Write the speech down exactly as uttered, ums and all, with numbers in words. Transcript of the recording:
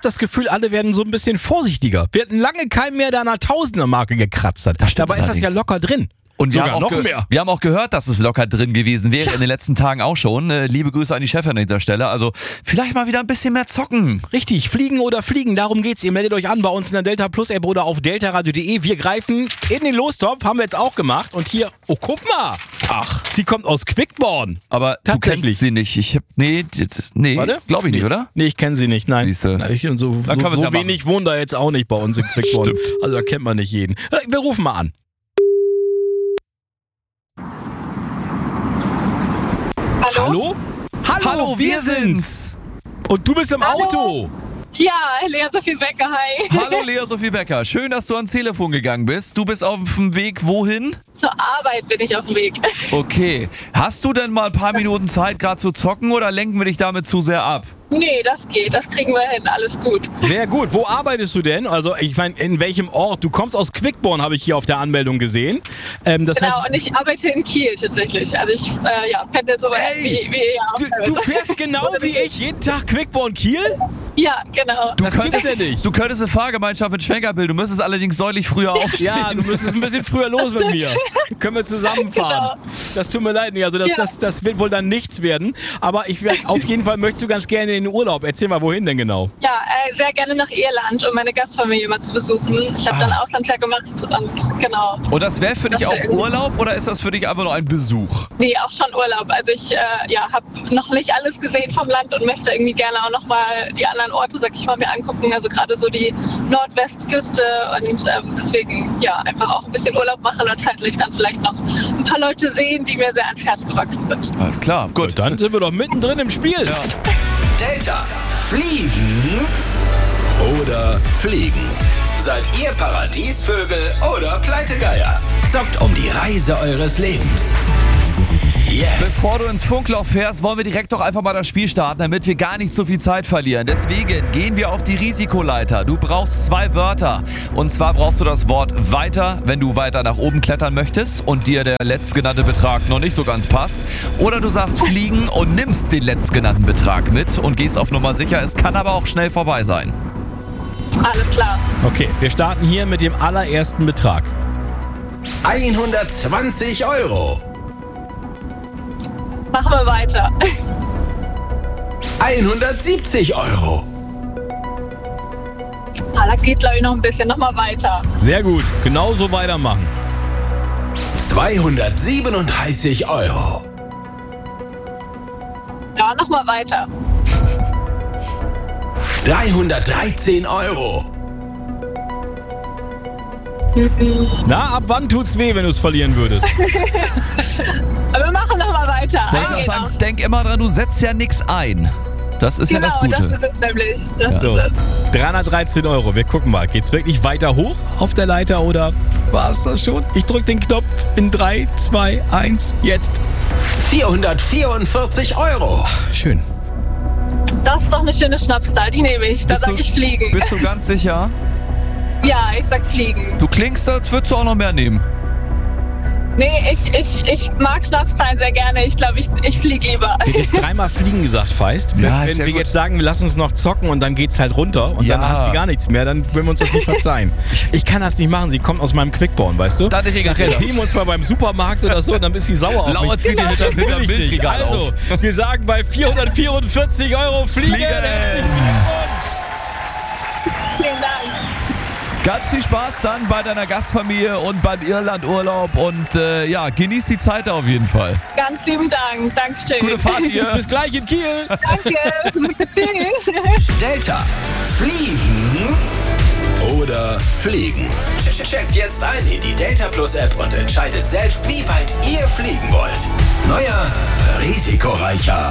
das Gefühl, alle werden so ein bisschen vorsichtiger. Wir hatten lange keinen mehr, der an einer Tausender-Marke gekratzt hat. Das Dabei ist das allerdings. ja locker drin. Und wir sogar haben, auch noch ge- mehr. wir haben auch gehört, dass es locker drin gewesen wäre in den letzten Tagen auch schon. Äh, liebe Grüße an die Chefin an dieser Stelle. Also vielleicht mal wieder ein bisschen mehr zocken. Richtig, fliegen oder fliegen, darum geht's. Ihr meldet euch an bei uns in der Delta Plus App oder auf deltaradio punkt de. Wir greifen in den Lostopf, haben wir jetzt auch gemacht. Und hier, oh guck mal. Ach, sie kommt aus Quickborn. Aber du Tatsächlich. kennst sie nicht. Ich hab, nee, nee Warte? glaube ich nicht, oder? Nee, ich kenne sie nicht, nein. Siehste. Na, ich, und so Dann können so, wir's so ja machen. wenig wohnen da jetzt auch nicht bei uns in Quickborn. Stimmt. Also da kennt man nicht jeden. Wir rufen mal an. Hallo? Hallo? Hallo, Hallo, wir sind's. Und du bist im Hallo. Auto. Ja, Lea Sophie Becker, hi. Hallo Lea Sophie Becker. Schön, dass du ans Telefon gegangen bist. Du bist auf dem Weg wohin? Zur Arbeit bin ich auf dem Weg. Okay. Hast du denn mal ein paar Minuten Zeit, gerade zu zocken, oder lenken wir dich damit zu sehr ab? Nee, das geht, das kriegen wir hin, alles gut. Sehr gut. Wo arbeitest du denn? Also ich meine, in welchem Ort? Du kommst aus Quickborn, habe ich hier auf der Anmeldung gesehen. Ähm, das Genau, heißt, und ich arbeite in Kiel tatsächlich. Also ich äh, ja, pendel so weit Ey, wie, wie ihr auch. du, du fährst genau wie ich jeden Tag Quickborn Kiel? Ja, genau. Das gibt's ja nicht. Du könntest eine Fahrgemeinschaft mit Schwenkerbild. Du müsstest allerdings deutlich früher aufstehen. Ja, du müsstest ein bisschen früher los mit mir. Können wir zusammenfahren. Das tut mir leid nicht. Also das, Ja. das, das wird wohl dann nichts werden. Aber ich werd, auf jeden Fall möchtest du ganz gerne in den Urlaub. Erzähl mal, wohin denn genau? Ja, äh, sehr gerne nach Irland, um meine Gastfamilie mal zu besuchen. Ich habe dann Auslandsjahr gemacht und genau. Und das wäre für dich Das auch wär irgendwie- Urlaub oder ist das für dich einfach nur ein Besuch? Nee, auch schon Urlaub. Also ich äh, ja, habe noch nicht alles gesehen vom Land und möchte irgendwie gerne auch noch mal die anderen Orte, sag ich mal, mir angucken. Also gerade so die Nordwestküste und ähm, deswegen ja, einfach auch ein bisschen Urlaub machen und zeitlich dann vielleicht noch ein paar Leute sehen, die mir sehr ans Herz gewachsen sind. Alles klar, gut. Dann sind wir doch mittendrin im Spiel. Delta. Fliegen oder fliegen? Seid ihr Paradiesvögel oder Pleitegeier? Zockt um die Reise eures Lebens. Jetzt. Bevor du ins Funkloch fährst, wollen wir direkt doch einfach mal das Spiel starten, damit wir gar nicht so viel Zeit verlieren. Deswegen gehen wir auf die Risikoleiter. Du brauchst zwei Wörter. Und zwar brauchst du das Wort weiter, wenn du weiter nach oben klettern möchtest und dir der letztgenannte Betrag noch nicht so ganz passt. Oder du sagst fliegen und nimmst den letztgenannten Betrag mit und gehst auf Nummer sicher. Es kann aber auch schnell vorbei sein. Alles klar. Okay, wir starten hier mit dem allerersten Betrag. hundertzwanzig Euro. Machen wir weiter. hundertsiebzig Euro. Ah, da geht, glaube ich, noch ein bisschen. Nochmal weiter. Sehr gut, genauso weitermachen. zweihundertsiebenunddreißig Euro. Ja, nochmal weiter. dreihundertdreizehn Euro. Na, ab wann tut's weh, wenn du es verlieren würdest? Aber wir machen nochmal weiter. Denk, Ah, das genau. an, denk immer dran, du setzt ja nichts ein. Das ist Genau, ja das Gute. das ist es nämlich. Das So, ist es. dreihundertdreizehn Euro. Wir gucken mal, geht's wirklich weiter hoch auf der Leiter oder war es das schon? Ich drück den Knopf in drei, zwei, eins, jetzt. vierhundertvierundvierzig Euro. Schön. Das ist doch eine schöne Schnapszahl, die nehme ich. Da Bist sag du- ich fliegen. Bist du ganz sicher? Ja, ich sag fliegen. Du klingst, als würdest du auch noch mehr nehmen. Nee, ich, ich, ich mag Schnapszahlen sehr gerne. Ich glaube, ich, ich fliege lieber. Sie hat jetzt dreimal fliegen gesagt, Feist. Ja, Wenn ist ja wir gut. jetzt sagen, wir lassen uns noch zocken und dann geht's halt runter und Ja. dann hat sie gar nichts mehr, dann würden wir uns das nicht verzeihen. Ich kann das nicht machen, sie kommt aus meinem Quickborn, weißt du? Dann regelt Nachher ihr das. sehen wir uns mal beim Supermarkt oder so und dann ist sie sauer auf Lauert mich. sie dir hinter- Das will hinterm ich nicht. Milchregal Also, auf. wir sagen bei vierhundertvierundvierzig Euro fliegen. Fliegen. Vielen Dank. Ganz viel Spaß dann bei deiner Gastfamilie und beim Irlandurlaub und äh, ja, genieß die Zeit da auf jeden Fall. Ganz lieben Dank. Dankeschön. Gute Fahrt dir. Bis gleich in Kiel. Danke. Tschüss. Delta. Fliegen oder fliegen? Checkt jetzt ein in die Delta Plus App und entscheidet selbst, wie weit ihr fliegen wollt. Neuer, risikoreicher